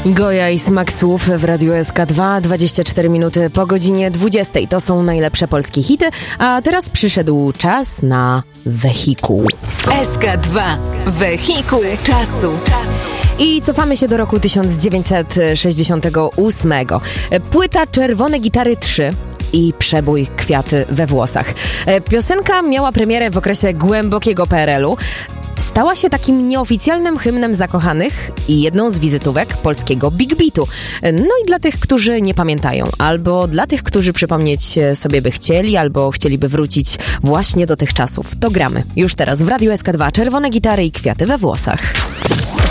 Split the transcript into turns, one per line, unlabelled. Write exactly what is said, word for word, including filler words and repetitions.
Goja i smak słów w Radiu S K dwa, dwadzieścia cztery minuty po godzinie dwudziestej. To są najlepsze polskie hity, a teraz przyszedł czas na wehikuł.
S K dwa. Wehikuł czasu.
I cofamy się do roku tysiąc dziewięćset sześćdziesiątego ósmego. Płyta Czerwone Gitary trzy i przebój Kwiaty we włosach. Piosenka miała premierę w okresie głębokiego P R L u. Stała się takim nieoficjalnym hymnem zakochanych i jedną z wizytówek polskiego Big Beatu. No i dla tych, którzy nie pamiętają, albo dla tych, którzy przypomnieć sobie by chcieli, albo chcieliby wrócić właśnie do tych czasów, to gramy już teraz w Radiu S K dwa Czerwone Gitary i Kwiaty we włosach.